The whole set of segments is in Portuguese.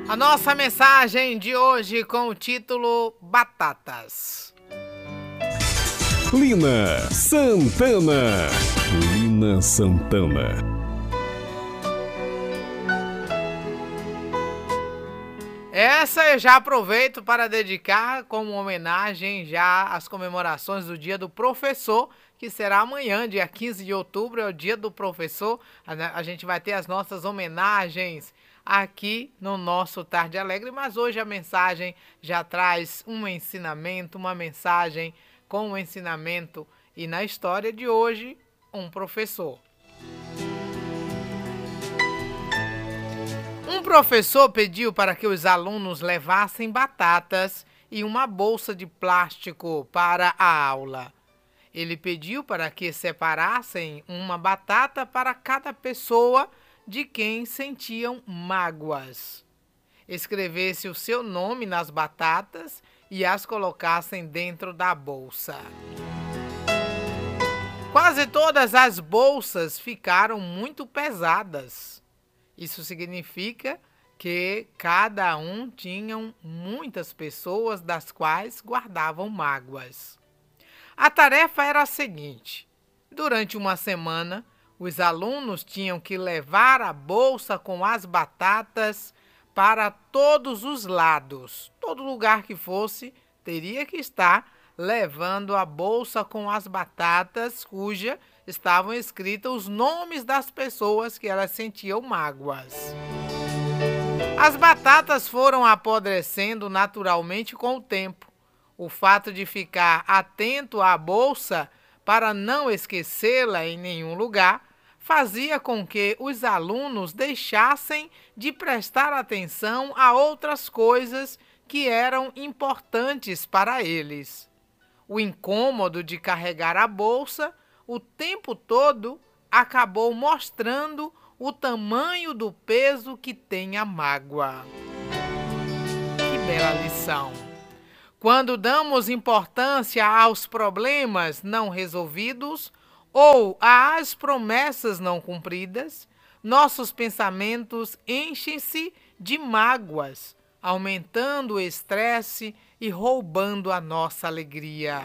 A nossa mensagem de hoje com o título Batatas. Lina Santana. Lina Santana. Essa eu já aproveito para dedicar como homenagem já às comemorações do Dia do Professor, que será amanhã, dia 15 de outubro, é o Dia do Professor. A gente vai ter as nossas homenagens aqui no nosso Tarde Alegre, mas hoje a mensagem já traz um ensinamento, uma mensagem com um ensinamento e na história de hoje, um professor. Um professor pediu para que os alunos levassem batatas e uma bolsa de plástico para a aula. Ele pediu para que separassem uma batata para cada pessoa de quem sentiam mágoas. Escrevesse o seu nome nas batatas e as colocassem dentro da bolsa. Quase todas as bolsas ficaram muito pesadas. Isso significa que cada um tinha muitas pessoas das quais guardavam mágoas. A tarefa era a seguinte: durante uma semana, os alunos tinham que levar a bolsa com as batatas para todos os lados. Todo lugar que fosse, teria que estar levando a bolsa com as batatas, cuja estavam escritos os nomes das pessoas que elas sentiam mágoas. As batatas foram apodrecendo naturalmente com o tempo. O fato de ficar atento à bolsa para não esquecê-la em nenhum lugar fazia com que os alunos deixassem de prestar atenção a outras coisas que eram importantes para eles. O incômodo de carregar a bolsa o tempo todo acabou mostrando o tamanho do peso que tem a mágoa. Que bela lição! Quando damos importância aos problemas não resolvidos ou às promessas não cumpridas, nossos pensamentos enchem-se de mágoas, aumentando o estresse e roubando a nossa alegria.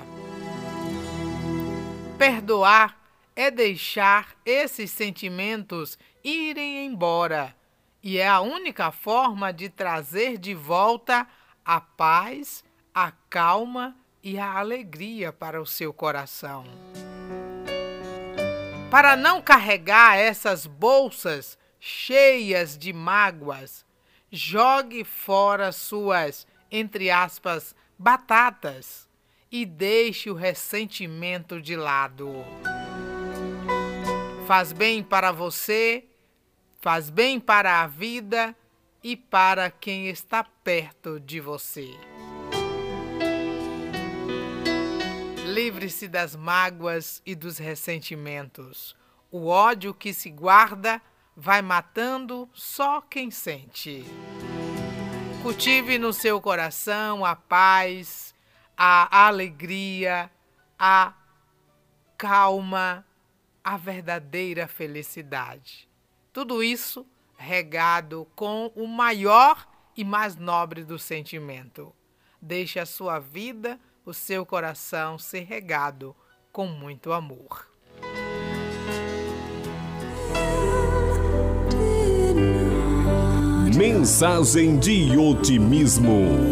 Perdoar é deixar esses sentimentos irem embora e é a única forma de trazer de volta a paz, a calma e a alegria para o seu coração. Para não carregar essas bolsas cheias de mágoas, jogue fora suas, entre aspas, batatas e deixe o ressentimento de lado. Faz bem para você, faz bem para a vida e para quem está perto de você. Livre-se das mágoas e dos ressentimentos. O ódio que se guarda vai matando só quem sente. Cultive no seu coração a paz, a alegria, a calma, a verdadeira felicidade. Tudo isso regado com o maior e mais nobre do sentimento. Deixe a sua vida, o seu coração ser regado com muito amor. Mensagem de otimismo.